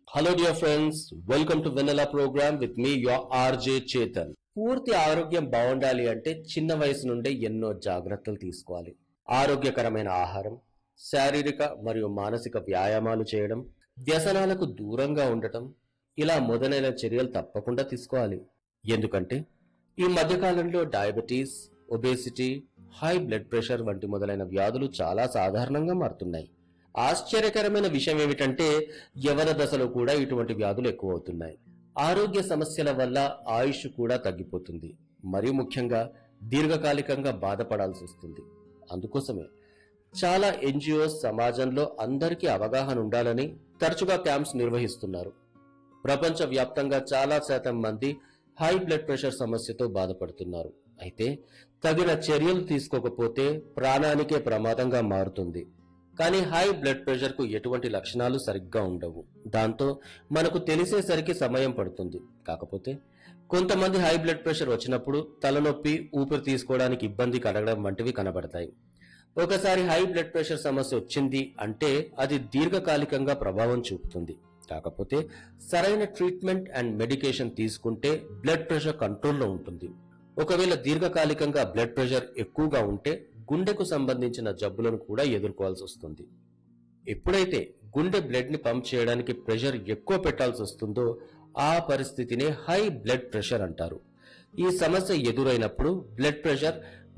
Hello dear friends, welcome to Vanilla program with me your RJ Chetan. పూర్తి ఆరోగ్యం బాగుండాలి అంటే చిన్న వయసు నుండే ఎన్నో జాగ్రత్తలు తీసుకోవాలి. ఆరోగ్యకరమైన ఆహారం, శారీరక మరియు మానసిక వ్యాయామాలు చేయడం, వ్యసనాలకు దూరంగా ఉండటం ఇలా మొదలైన చర్యలు తప్పకుండా తీసుకోవాలి. ఎందుకంటే ఈ మధ్యకాలంలో diabetes, obesity, high blood pressure వంటి మొదలైన వ్యాధులు చాలా సాధారణంగా మారుతున్నాయి. ఆశ్చర్యకరమైన విషయం ఏమిటంటే యవన దశలో కూడా ఇటువంటి వ్యాధులు ఎక్కువవుతున్నాయి. ఆరోగ్య సమస్యల వల్ల ఆయుష్ కూడా తగ్గిపోతుంది. మరియు ముఖ్యంగా దీర్ఘకాలికంగా బాధపడాల్సి వస్తుంది. అందుకోసమే చాలా ఎన్జిఓస్ సమాజంలో అందరికీ అవగాహన ఉండాలని తరచుగా క్యాంప్స్ నిర్వహిస్తున్నారు. ప్రపంచ వ్యాప్తంగా చాలా శాతం మంది హై బ్లడ్ ప్రెషర్ సమస్యతో బాధపడుతున్నారు. అయితే తగిన చర్యలు తీసుకోకపోతే ప్రాణానికే ప్రమాదంగా మారుతుంది. కానీ హై బ్లడ్ ప్రెషర్ కు ఎటువంటి లక్షణాలు సరిగ్గా ఉండవు. దాంతో మనకు తెలిసేసరికి సమయం పడుతుంది. కాకపోతే కొంతమంది హై బ్లడ్ ప్రెషర్ వచ్చినప్పుడు తలనొప్పి, ఊపిరి తీసుకోవడానికి ఇబ్బంది కలగడం వంటివి కనబడతాయి. ఒకసారి హై బ్లడ్ ప్రెషర్ సమస్య వచ్చింది అంటే అది దీర్ఘకాలికంగా ప్రభావం చూపుతుంది. కాకపోతే సరైన ట్రీట్మెంట్ అండ్ మెడికేషన్ తీసుకుంటే బ్లడ్ ప్రెషర్ కంట్రోల్లో ఉంటుంది. ఒకవేళ దీర్ఘకాలికంగా బ్లడ్ ప్రెషర్ ఎక్కువగా ఉంటే గుండెకు సంబంధించిన జబ్బులను కూడా ఎదుర్కోవాల్సి వస్తుంది. ఎప్పుడైతే గుండె బ్లడ్ ని పంప్ చేయడానికి ప్రెషర్ ఎక్కువ పెట్టాల్సి వస్తుందో ఆ పరిస్థితినే హై బ్లడ్ ప్రెషర్ అంటారు. ఈ సమస్య ఎదురైనప్పుడు బ్లడ్ ప్రెషర్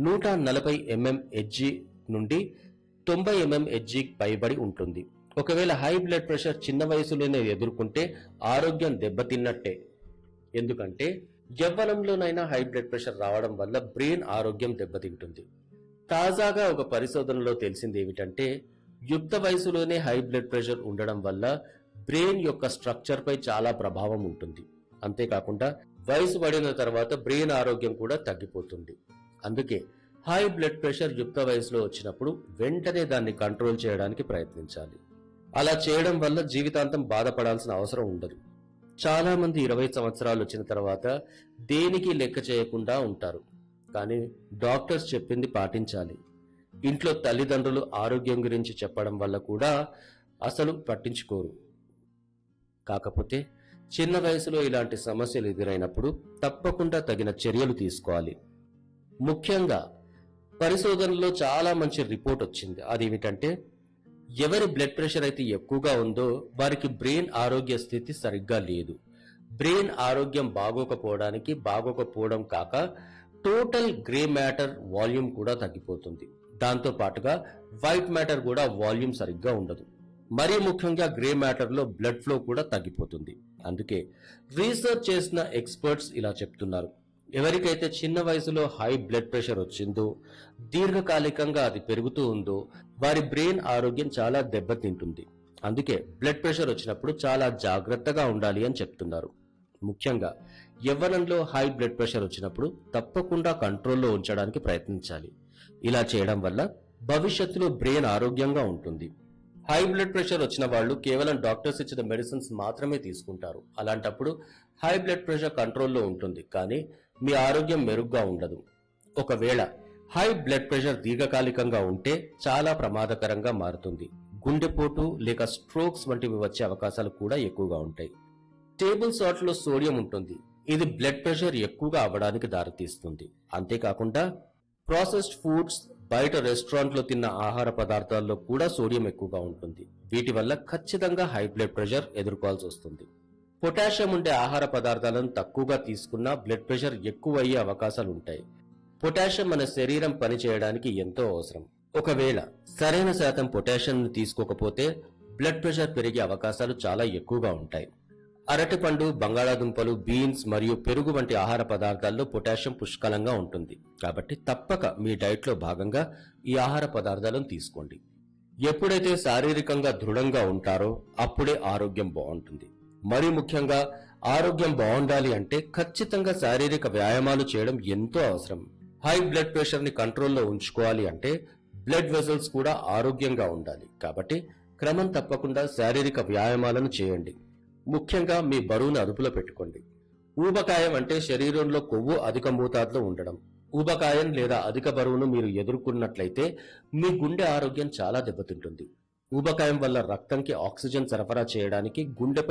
140 mmHg నుండి 90 mmHg పైబడి ఉంటుంది. ఒకవేళ హై బ్లడ్ ప్రెషర్ చిన్న వయసులోనే ఎదుర్కొంటే ఆరోగ్యం దెబ్బతిన్నట్టే. ఎందుకంటే యవ్వనంలోనైనా హై బ్లడ్ ప్రెషర్ రావడం వల్ల బ్రెయిన్ ఆరోగ్యం దెబ్బతింటుంది. తాజాగా ఒక పరిశోధనలో తెలిసింది ఏమిటంటే యుక్త వయసులోనే హై బ్లడ్ ప్రెషర్ ఉండడం వల్ల బ్రెయిన్ యొక్క స్ట్రక్చర్ పై చాలా ప్రభావం ఉంటుంది. అంతేకాకుండా వయసు పడిన తర్వాత బ్రెయిన్ ఆరోగ్యం కూడా తగ్గిపోతుంది. అందుకే హై బ్లడ్ ప్రెషర్ యుక్త వయసులో వచ్చినప్పుడు వెంటనే దాన్ని కంట్రోల్ చేయడానికి ప్రయత్నించాలి. అలా చేయడం వల్ల జీవితాంతం బాధపడాల్సిన అవసరం ఉండదు. చాలా మంది 20 సంవత్సరాలు వచ్చిన తర్వాత దేనికి లెక్క చేయకుండా ఉంటారు. కానీ డాక్టర్స్ చెప్పింది పాటించాలి. ఇంట్లో తల్లిదండ్రులు ఆరోగ్యం గురించి చెప్పడం వల్ల కూడా అసలు పట్టించుకోరు. కాకపోతే చిన్న వయసులో ఇలాంటి సమస్యలు ఎదురైనప్పుడు తప్పకుండా తగిన చర్యలు తీసుకోవాలి. ముఖ్యంగా పరిశోధనలో చాలా మంచి రిపోర్ట్ వచ్చింది. అదేమిటంటే ఎవరి బ్లడ్ ప్రెషర్ అయితే ఎక్కువగా ఉందో వారికి బ్రెయిన్ ఆరోగ్య స్థితి సరిగ్గా లేదు. బ్రెయిన్ ఆరోగ్యం బాగోకపోవడం కాక టోటల్ గ్రే మ్యాటర్ వాల్యూమ్ కూడా తగ్గిపోతుంది. దాంతో పాటుగా వైట్ మ్యాటర్ కూడా వాల్యూమ్ సరిగ్గా ఉండదు. మరీ ముఖ్యంగా గ్రే మ్యాటర్ లో బ్లడ్ ఫ్లో కూడా తగ్గిపోతుంది. అందుకే రీసెర్చ్ చేసిన ఎక్స్పర్ట్స్ ఇలా చెప్తున్నారు. ఎవరికైతే చిన్న వయసులో హై బ్లడ్ ప్రెషర్ వచ్చిందో, దీర్ఘకాలికంగా అది పెరుగుతూ ఉందో వారి బ్రెయిన్ ఆరోగ్యం చాలా దెబ్బతింటుంది. అందుకే బ్లడ్ ప్రెషర్ వచ్చినప్పుడు చాలా జాగ్రత్తగా ఉండాలి అని చెప్తున్నారు. ముఖ్యంగా యవ్వనంలో హై బ్లడ్ ప్రెషర్ వచ్చినప్పుడు తప్పకుండా కంట్రోల్లో ఉంచడానికి ప్రయత్నించాలి. ఇలా చేయడం వల్ల భవిష్యత్తులో బ్రెయిన్ ఆరోగ్యంగా ఉంటుంది. హై బ్లడ్ ప్రెషర్ వచ్చిన వాళ్ళు కేవలం డాక్టర్స్ ఇచ్చిన మెడిసిన్స్ మాత్రమే తీసుకుంటారు. అలాంటప్పుడు హై బ్లడ్ ప్రెషర్ కంట్రోల్లో ఉంటుంది, కానీ మీ ఆరోగ్యం మెరుగ్గా ఉండదు. ఒకవేళ హై బ్లడ్ ప్రెషర్ దీర్ఘకాలికంగా ఉంటే చాలా ప్రమాదకరంగా మారుతుంది. గుండెపోటు లేక స్ట్రోక్స్ వంటివి వచ్చే అవకాశాలు కూడా ఎక్కువగా ఉంటాయి. టేబుల్ సాల్ట్ లో సోడియం ఉంటుంది. ఇది బ్లడ్ ప్రెషర్ ఎక్కువగా అవ్వడానికి దారితీస్తుంది. అంతేకాకుండా ప్రాసెస్డ్ ఫుడ్స్, బయట రెస్టారెంట్ లో తిన్న ఆహార పదార్థాల్లో కూడా సోడియం ఎక్కువగా ఉంటుంది. వీటి వల్ల ఖచ్చితంగా హై బ్లడ్ ప్రెషర్ ఎదుర్కోవాల్సి వస్తుంది. పొటాషియం ఉండే ఆహార పదార్థాలను తక్కువగా తీసుకున్నా బ్లడ్ ప్రెషర్ ఎక్కువ అయ్యే అవకాశాలు ఉంటాయి. పొటాషియం మన శరీరం పనిచేయడానికి ఎంతో అవసరం. ఒకవేళ సరైన శాతం పొటాషియం తీసుకోకపోతే బ్లడ్ ప్రెషర్ పెరిగే అవకాశాలు చాలా ఎక్కువగా ఉంటాయి. అరటిపండు, బంగాళాదుంపలు, బీన్స్ మరియు పెరుగు వంటి ఆహార పదార్థాల్లో పొటాషియం పుష్కలంగా ఉంటుంది. కాబట్టి తప్పక మీ డైట్ లో భాగంగా ఈ ఆహార పదార్థాలను తీసుకోండి. ఎప్పుడైతే శారీరకంగా దృఢంగా ఉంటారో అప్పుడే ఆరోగ్యం బాగుంటుంది. మరి ముఖ్యంగా ఆరోగ్యం బాగుండాలి అంటే ఖచ్చితంగా శారీరక వ్యాయామాలు చేయడం ఎంతో అవసరం. హై బ్లడ్ ప్రెషర్ ని కంట్రోల్లో ఉంచుకోవాలి అంటే బ్లడ్ వెజల్స్ కూడా ఆరోగ్యంగా ఉండాలి. కాబట్టి క్రమం తప్పకుండా శారీరక వ్యాయామాలను చేయండి. ముఖ్యంగా మీ బరువును అదుపులో పెట్టుకోండి. ఊబకాయం అంటే శరీరంలో కొవ్వు అధిక మోతాదులో ఉండడం. ఊబకాయం లేదా అధిక బరువును మీరు ఎదుర్కొన్నట్లయితే మీ గుండె ఆరోగ్యం చాలా దెబ్బతింటుంది. ఊబకాయం వల్ల రక్తంకి ఆక్సిజన్ సరఫరా చేయడానికి గుండెపై